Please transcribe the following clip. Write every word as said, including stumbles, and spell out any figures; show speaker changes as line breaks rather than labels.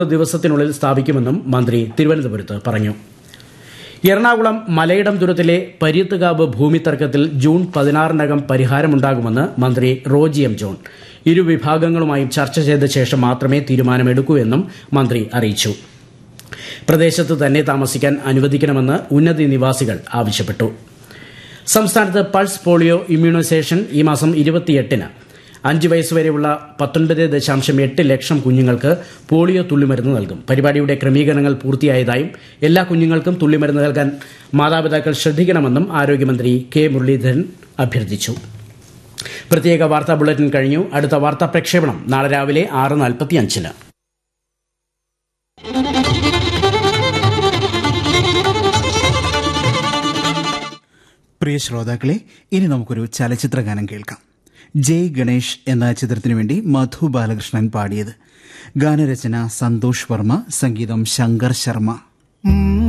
ദിവസത്തിനുള്ളിൽ സ്ഥാപിക്കുമെന്നും മന്ത്രി തിരുവനന്തപുരത്ത് പറഞ്ഞു. എറണാകുളം മലയിടം തുരുത്തിലെ പര്യത്തുകാവ് ഭൂമി തർക്കത്തിൽ ജൂൺ പതിനാറിനകം പരിഹാരമുണ്ടാകുമെന്ന് മന്ത്രി റോജി എം ജോൺ. ഇരുവിഭാഗങ്ങളുമായും ചർച്ച ചെയ്ത ശേഷം മാത്രമേ തീരുമാനമെടുക്കൂ എന്നും മന്ത്രി അറിയിച്ചു. പ്രദേശത്ത് തന്നെ താമസിക്കാൻ അനുവദിക്കണമെന്ന് ഉന്നതി നിവാസികൾ ആവശ്യപ്പെട്ടു. സംസ്ഥാനത്ത് പൾസ് പോളിയോ ഇമ്മ്യൂണൈസേഷൻ ഈ മാസം ഇരുപത്തിയെട്ടിന് അഞ്ച് വയസ്സുവരെയുള്ള പത്തൊൻപത് ദശാംശം എട്ട് ലക്ഷം കുഞ്ഞുങ്ങൾക്ക് പോളിയോ തുള്ളിമരുന്ന് നൽകും. പരിപാടിയുടെ ക്രമീകരണങ്ങൾ പൂർത്തിയായതായും എല്ലാ കുഞ്ഞുങ്ങൾക്കും തുള്ളിമരുന്ന് നൽകാൻ മാതാപിതാക്കൾ ശ്രദ്ധിക്കണമെന്നും ആരോഗ്യമന്ത്രി കെ മുരളീധരൻ അഭ്യർത്ഥിച്ചു. പ്രത്യേക വാർത്താ ബുള്ളറ്റിൻ കഴിഞ്ഞു. അടുത്ത വാർത്താ പ്രക്ഷേപണം നാളെ രാവിലെ ആറ് നാൽപ്പത്തിയഞ്ചിന്.
പ്രിയ ശ്രോതാക്കളെ, ഇനി നമുക്കൊരു ചലച്ചിത്ര ഗാനം കേൾക്കാം. ജയ് ഗണേഷ് എന്ന ചിത്രത്തിനു വേണ്ടി മധു ബാലകൃഷ്ണൻ പാടിയത്. ഗാനരചന സന്തോഷ് വർമ്മ, സംഗീതം ശങ്കർ ശർമ്മ.